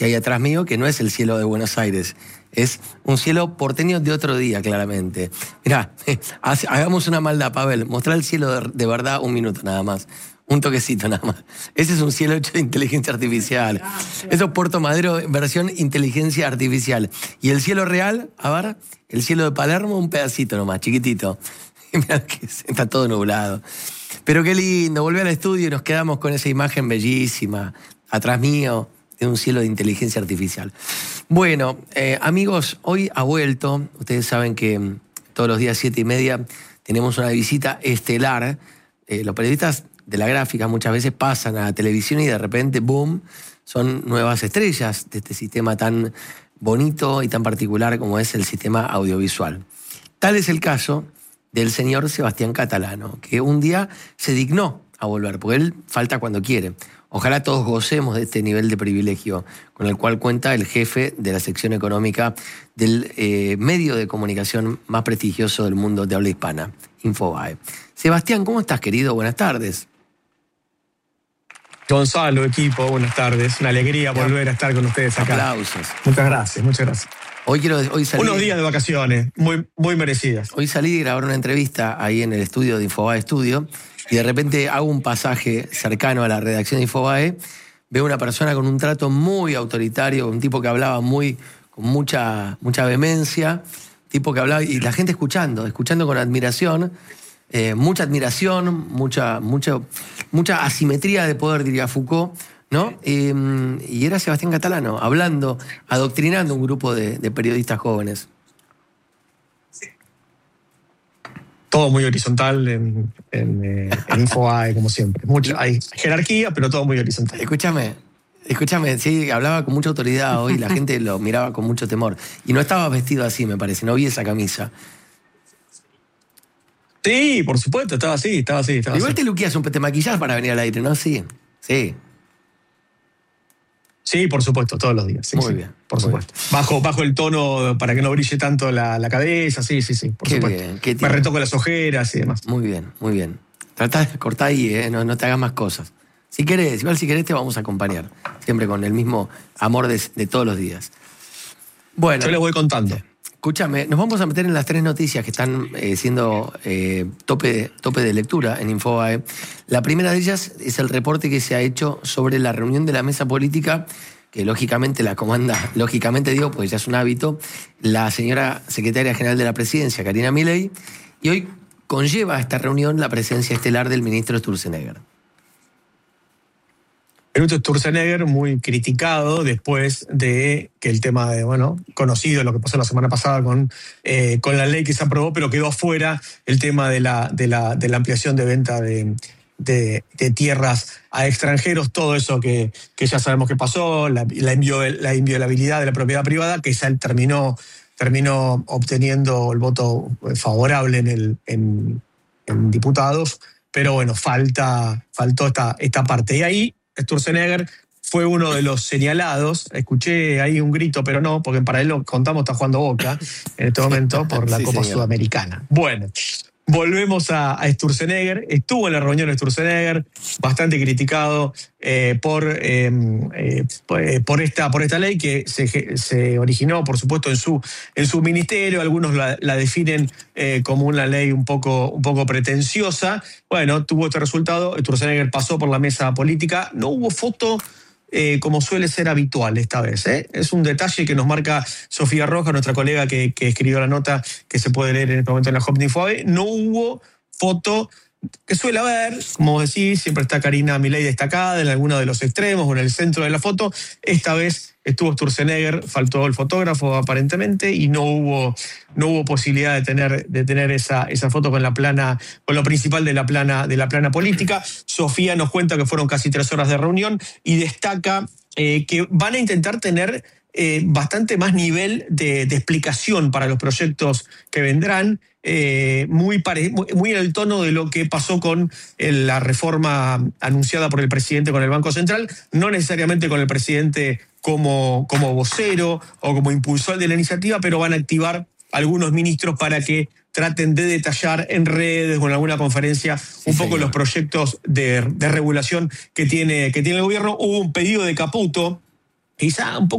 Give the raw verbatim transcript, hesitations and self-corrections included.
que hay atrás mío, que no es el cielo de Buenos Aires, es un cielo porteño de otro día, claramente. Mirá, hagamos una maldad, Pavel, mostrá el cielo de, de verdad un minuto nada más. Un toquecito nada más. Ese es un cielo hecho de inteligencia artificial. Eso es Puerto Madero, versión inteligencia artificial. Y el cielo real, a ver, el cielo de Palermo, un pedacito nomás, chiquitito. Mirá que está todo nublado. Pero qué lindo, volví al estudio y nos quedamos con esa imagen bellísima, atrás mío, de un cielo de inteligencia artificial. Bueno, eh, amigos, hoy ha vuelto, ustedes saben que todos los días siete y media tenemos una visita estelar. Eh, los periodistas de la gráfica muchas veces pasan a la televisión y de repente, boom, son nuevas estrellas de este sistema tan bonito y tan particular como es el sistema audiovisual. Tal es el caso del señor Sebastián Catalano, que un día se dignó a volver, porque él falta cuando quiere. Ojalá todos gocemos de este nivel de privilegio con el cual cuenta el jefe de la sección económica del eh, medio de comunicación más prestigioso del mundo de habla hispana, Infobae. Sebastián, ¿cómo estás, querido? Buenas tardes. Gonzalo, equipo, buenas tardes. Una alegría volver a estar con ustedes acá. Aplausos. Muchas gracias, muchas gracias. Hoy quiero, hoy salí, Unos días de vacaciones, muy, muy merecidas. Hoy salí de grabar una entrevista ahí en el estudio de Infobae Estudio y de repente hago un pasaje cercano a la redacción de Infobae, veo una persona con un trato muy autoritario, un tipo que hablaba muy, con mucha, mucha vehemencia, tipo que hablaba y la gente escuchando, escuchando con admiración, eh, mucha admiración, mucha, mucha, mucha asimetría de poder, diría Foucault, ¿no? Eh, y era Sebastián Catalano, hablando, adoctrinando un grupo de, de periodistas jóvenes. Todo muy horizontal en, en, eh, en Infobae, como siempre. Mucho, hay jerarquía, pero todo muy horizontal. Escúchame, escúchame, sí, hablaba con mucha autoridad hoy, la gente lo miraba con mucho temor. Y no estaba vestido así, me parece, no vi esa camisa. Sí, por supuesto, estaba así, estaba así. Estaba Igual así. te luqueas un te maquillás para venir al aire, ¿no? Sí, sí. Sí, por supuesto, todos los días. Sí, Muy sí, bien. por muy supuesto. bien. Bajo, bajo el tono para que no brille tanto la, la cabeza, sí, sí, sí, por Qué supuesto. bien, qué Me tierno. retoco las ojeras y demás. Muy bien, muy bien. Tratá de cortar ahí, ¿eh? no, no te hagas más cosas. Si querés, igual si querés te vamos a acompañar. Siempre con el mismo amor de, de todos los días. Bueno. Yo les voy contando. Escúchame, nos vamos a meter en las tres noticias que están eh, siendo eh, tope, tope de lectura en Infobae. La primera de ellas es el reporte que se ha hecho sobre la reunión de la mesa política, que lógicamente la comanda, lógicamente digo, pues ya es un hábito, la señora secretaria general de la Presidencia, Karina Milei, y hoy conlleva a esta reunión la presencia estelar del ministro Sturzenegger. Benito Sturzenegger, muy criticado después de que el tema de, bueno, conocido lo que pasó la semana pasada con, eh, con la ley que se aprobó, pero quedó afuera el tema de la, de la, de la ampliación de venta de, de, de tierras a extranjeros, todo eso que, que ya sabemos que pasó, la, la, invio, la inviolabilidad de la propiedad privada, que ya terminó, terminó obteniendo el voto favorable en, el, en, en diputados, pero bueno, falta, faltó esta, esta parte. Y ahí Sturzenegger fue uno de los señalados. Escuché ahí un grito, pero no, porque en paralelo contamos está jugando Boca en este momento por la Sí, Copa señor. Sudamericana. Bueno, volvemos a, a Sturzenegger. Estuvo en la reunión de Sturzenegger, bastante criticado eh, por, eh, eh, por, esta, por esta ley que se, se originó, por supuesto, en su, en su ministerio. Algunos la, la definen eh, como una ley un poco, un poco pretenciosa. Bueno, tuvo este resultado. Sturzenegger pasó por la mesa política. No hubo foto eh, como suele ser habitual esta vez, ¿eh? Es un detalle que nos marca Sofía Rojas, nuestra colega que, que escribió la nota que se puede leer en este momento en la Hop de Infobae. No hubo foto que suele haber, como vos decís, siempre está Karina Milei destacada en alguno de los extremos o en el centro de la foto. Esta vez estuvo Sturzenegger, faltó el fotógrafo aparentemente y no hubo, no hubo posibilidad de tener, de tener esa, esa foto con la plana, con lo principal de la plana, de la plana política. Sofía nos cuenta que fueron casi tres horas de reunión y destaca eh, que van a intentar tener eh, bastante más nivel de, de explicación para los proyectos que vendrán. Eh, muy, pare, muy, muy en el tono de lo que pasó con el, la reforma anunciada por el presidente con el Banco Central, no necesariamente con el presidente como, como vocero o como impulsor de la iniciativa, pero van a activar algunos ministros para que traten de detallar en redes o en alguna conferencia un sí, poco señor. los proyectos de, de regulación que tiene, que tiene el gobierno. Hubo un pedido de Caputo, quizá un poco